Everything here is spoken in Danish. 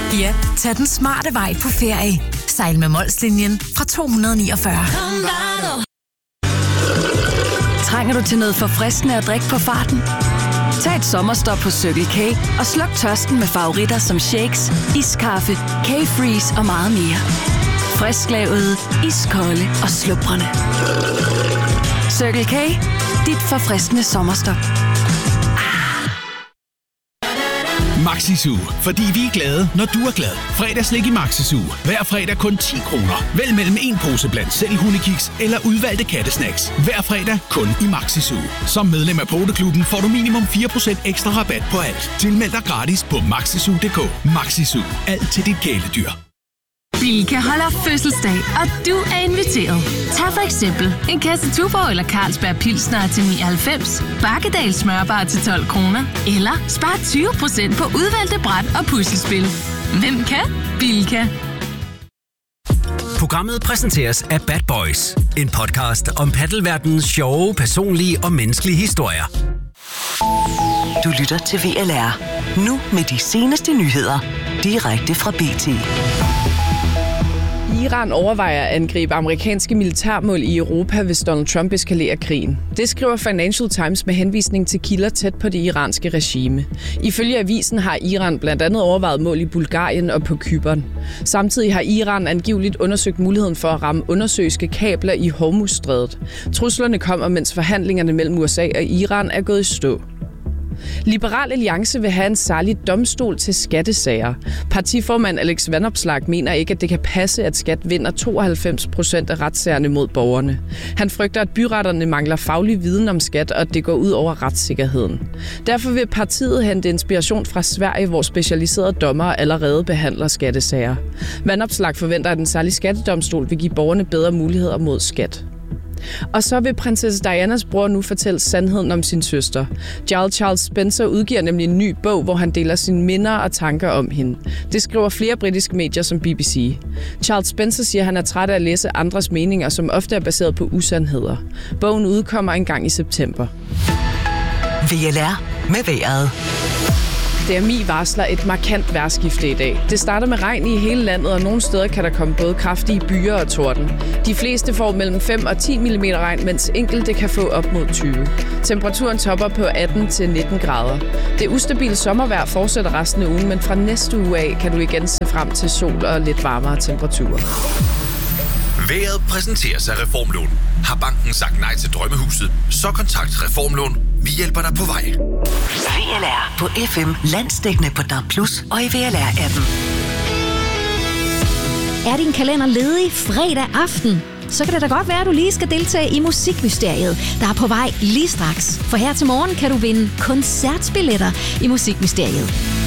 Ja, tag den smarte vej på ferie. Sejl med Molslinjen fra 249. Trænger du til noget forfriskende at drikke på farten? Tag et sommerstop på Circle K og sluk tørsten med favoritter som shakes, iskaffe, K-Freeze og meget mere. Frisklavet, iskolde og slubrende. Circle K, dit forfriskende sommerstop. Maxi-Zoo, fordi vi er glade, når du er glad. Fredagslik i Maxi-Zoo. Hver fredag kun 10 kroner. Vælg mellem en pose blandt selv hundekiks eller udvalgte kattesnacks. Hver fredag kun i Maxi-Zoo. Som medlem af Poteklubben får du minimum 4% ekstra rabat på alt. Tilmeld dig gratis på maxizoo.dk. Maxi-Zoo. Alt til dit kæledyr. Bilka holder fødselsdag, og du er inviteret. Tag for eksempel en kasse Tuborg eller Carlsberg Pilsner til 99, Bakkedal smørbar til 12 kroner, eller spar 20% på udvalgte bræt og puslespil. Hvem kan? Bilka. Programmet præsenteres af Bad Boys, en podcast om paddelverdenens sjove, personlige og menneskelige historier. Du lytter til VLR. Nu med de seneste nyheder, direkte fra BT. Iran overvejer at angribe amerikanske militærmål i Europa, hvis Donald Trump eskalerer krigen. Det skriver Financial Times med henvisning til kilder tæt på det iranske regime. Ifølge avisen har Iran blandt andet overvejet mål i Bulgarien og på Cypern. Samtidig har Iran angiveligt undersøgt muligheden for at ramme undersøiske kabler i Hormuzstrædet. Truslerne kommer, mens forhandlingerne mellem USA og Iran er gået i stå. Liberal Alliance vil have en særlig domstol til skattesager. Partiformand Alex Vanopslagh mener ikke, at det kan passe, at skat vinder 92% af retssagerne mod borgerne. Han frygter, at byretterne mangler faglig viden om skat, og at det går ud over retssikkerheden. Derfor vil partiet hente inspiration fra Sverige, hvor specialiserede dommere allerede behandler skattesager. Vanopslagh forventer, at en særlig skattedomstol vil give borgerne bedre muligheder mod skat. Og så vil prinsesse Dianas bror nu fortælle sandheden om sin søster. Jarl Charles Spencer udgiver nemlig en ny bog, hvor han deler sine minder og tanker om hende. Det skriver flere britiske medier som BBC. Charles Spencer siger, at han er træt af at læse andres meninger, som ofte er baseret på usandheder. Bogen udkommer engang i september. VLR med vejret. DMI varsler et markant vejrskifte i dag. Det starter med regn i hele landet, og nogle steder kan der komme både kraftige byer og torden. De fleste får mellem 5 og 10 mm regn, mens enkelte kan få op mod 20. Temperaturen topper på 18 til 19 grader. Det ustabile sommervejr fortsætter resten af ugen, men fra næste uge af kan du igen se frem til sol og lidt varmere temperaturer. Været præsenteres af Reformlån. Har banken sagt nej til drømmehuset, så kontakt Reformlån. Vi hjælper dig på vej. VLR på FM, landsdækkende på DAB+ og i VLR-appen. Er din kalender ledig fredag aften? Så kan det da godt være, at du lige skal deltage i Musikmysteriet, der er på vej lige straks. For her til morgen kan du vinde koncertbilletter i Musikmysteriet.